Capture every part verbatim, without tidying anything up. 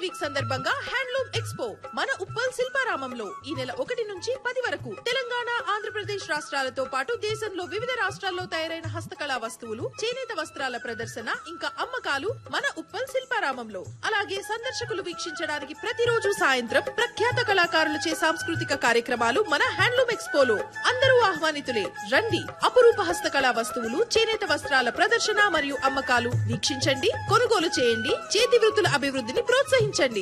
Week సందర్భంగా handloom expo మన ఉప్పల్ శిల్పారామంలో ఈ నెల ఒకటి నుంచి పది వరకు తెలంగాణ, ఆంధ్రప్రదేశ్ రాష్ట్రాలతో పాటు దేశంలో వివిధ రాష్ట్రాల్లో తయారైన హస్తకళా వస్తువులు, చేనేత వస్త్రాల ప్రదర్శన ఇంకా అమ్మకాలు మన ఉప్పల్ శిల్పారామంలో. అలాగే సందర్శకులు వీక్షించడానికి ప్రతిరోజు సాయంత్రం ప్రఖ్యాత కళాకారులచే సాంస్కృతిక కార్యక్రమాలు మన హ్యాండ్లూమ్ ఎక్స్పోలో. అందరూ ఆహ్వానితులే. రండి, అపురూప హస్తకళా వస్తువులు, చేనేత వస్త్రాల ప్రదర్శన మరియు అమ్మకాలు వీక్షించండి, కొనుగోలు చేయండి, చేతి వృత్తుల అభివృద్ధిని ప్రోత్సహించండి.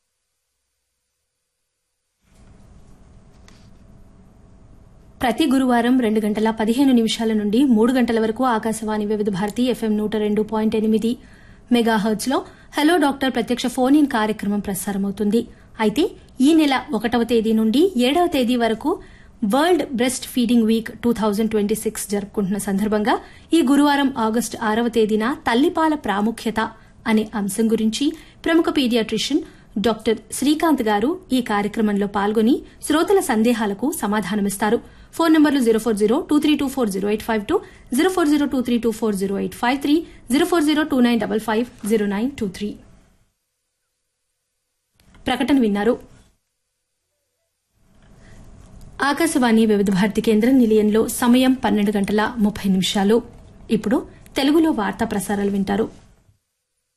ప్రతి గురువారం రెండు గంటల పదిహేను నిమిషాల నుండి మూడు గంటల వరకు ఆకాశవాణి వివిధ భారతి ఎఫ్ఎం నూట రెండు పాయింట్ ఎనిమిది మెగాహెర్ట్జ్ లో హలో డాక్టర్ ప్రత్యక్ష ఫోన్ ఇన్ కార్యక్రమం ప్రసారమవుతుంది. అయితే ఈ నెల ఒకటవ తేదీ నుండి ఏడవ తేదీ వరకు world breast feeding week two thousand twenty six జరుపుకుంటున్న సందర్భంగా ఈ గురువారం ఆగస్టు ఆరవ తేదీన తల్లిపాల ప్రాముఖ్యత అనే అంశం గురించి ప్రముఖ పీడియాట్రిషియన్ డాక్టర్ శ్రీకాంత్ గారు ఈ కార్యక్రమంలో పాల్గొని శ్రోతల సందేహాలకు సమాధానమిస్తారు. ఫోన్ నంబర్లు zero four zero two three two four zero eight five two, zero four zero two three two four zero eight five three, zero four zero two nine double five zero nine two three. ప్రకటన విన్నారు. ఆకాశవాణి వివిధ భారతి కేంద్రం నిలయంలో సమయం పన్నెండు గంటల ముప్పై నిమిషాలు. ఇప్పుడు తెలుగులో వార్తా ప్రసారాలు వింటారు.